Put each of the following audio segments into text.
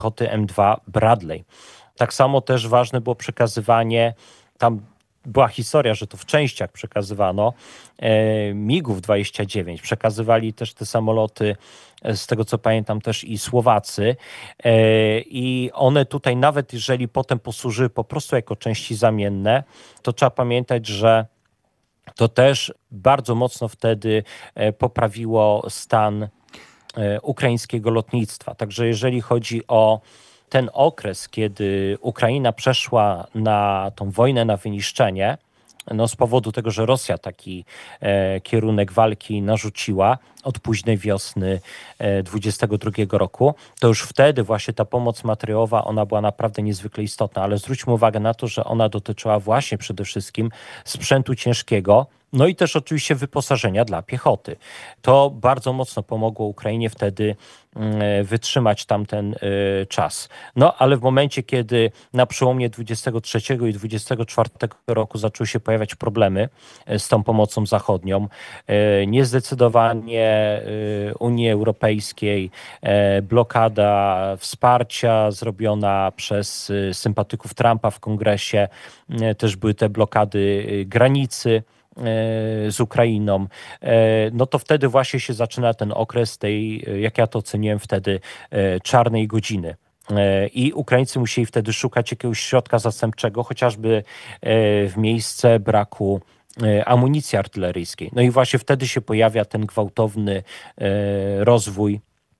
piechoty M2 Bradley. Tak samo też ważne było przekazywanie, tam była historia, że to w częściach przekazywano MiG-ów 29. Przekazywali też te samoloty, z tego co pamiętam, też i Słowacy. I one tutaj, nawet jeżeli potem posłużyły po prostu jako części zamienne, to trzeba pamiętać, że to też bardzo mocno wtedy poprawiło stan ukraińskiego lotnictwa. Także jeżeli chodzi o ten okres, kiedy Ukraina przeszła na tą wojnę na wyniszczenie, z powodu tego, że Rosja taki kierunek walki narzuciła od późnej wiosny 22 roku, to już wtedy właśnie ta pomoc materiałowa, ona była naprawdę niezwykle istotna, ale zwróćmy uwagę na to, że ona dotyczyła właśnie przede wszystkim sprzętu ciężkiego, no i też oczywiście wyposażenia dla piechoty. To bardzo mocno pomogło Ukrainie wtedy wytrzymać tamten czas. No ale w momencie, kiedy na przełomie 23 i 24 roku zaczęły się pojawiać problemy z tą pomocą zachodnią, niezdecydowanie Unii Europejskiej, blokada wsparcia zrobiona przez sympatyków Trumpa w Kongresie, też były te blokady granicy z Ukrainą, no to wtedy właśnie się zaczyna ten okres tej, jak ja to oceniłem wtedy, czarnej godziny. I Ukraińcy musieli wtedy szukać jakiegoś środka zastępczego, chociażby w miejsce braku amunicji artyleryjskiej. No i właśnie wtedy się pojawia ten gwałtowny rozwój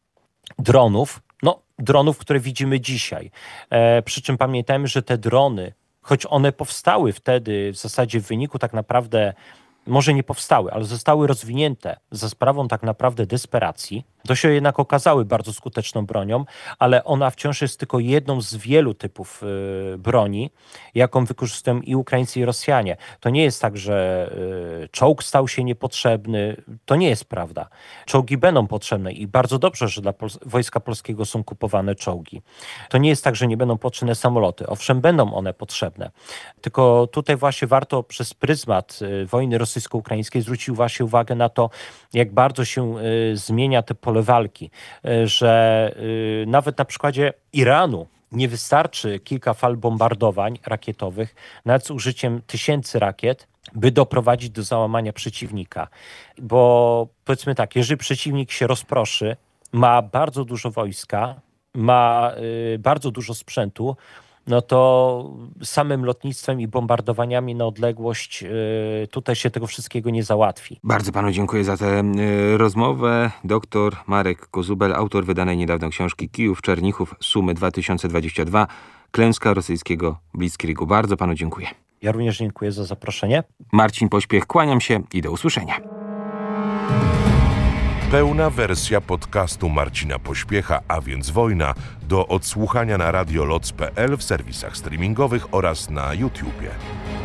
dronów, które widzimy dzisiaj. Przy czym pamiętajmy, że te drony, choć one powstały wtedy w zasadzie w wyniku tak naprawdę, może nie powstały, ale zostały rozwinięte za sprawą tak naprawdę desperacji, to się jednak okazały bardzo skuteczną bronią, ale ona wciąż jest tylko jedną z wielu typów broni, jaką wykorzystują i Ukraińcy, i Rosjanie. To nie jest tak, że czołg stał się niepotrzebny. To nie jest prawda. Czołgi będą potrzebne i bardzo dobrze, że dla Wojska Polskiego są kupowane czołgi. To nie jest tak, że nie będą potrzebne samoloty. Owszem, będą one potrzebne. Tylko tutaj właśnie warto przez pryzmat wojny rosyjsko-ukraińskiej zwrócić właśnie uwagę na to, jak bardzo się zmienia te pole walki, że nawet na przykładzie Iranu nie wystarczy kilka fal bombardowań rakietowych, nawet z użyciem tysięcy rakiet, by doprowadzić do załamania przeciwnika. Bo powiedzmy tak, jeżeli przeciwnik się rozproszy, ma bardzo dużo wojska, ma bardzo dużo sprzętu, no to samym lotnictwem i bombardowaniami na odległość tutaj się tego wszystkiego nie załatwi. Bardzo panu dziękuję za tę rozmowę. Doktor Marek Kozubel, autor wydanej niedawno książki Kijów-Czernichów, Sumy 2022, klęska rosyjskiego Blitzkriegu. Bardzo panu dziękuję. Ja również dziękuję za zaproszenie. Marcin Pośpiech, kłaniam się i do usłyszenia. Pełna wersja podcastu Marcina Pośpiecha, a więc Wojna, do odsłuchania na radioloc.pl, w serwisach streamingowych oraz na YouTubie.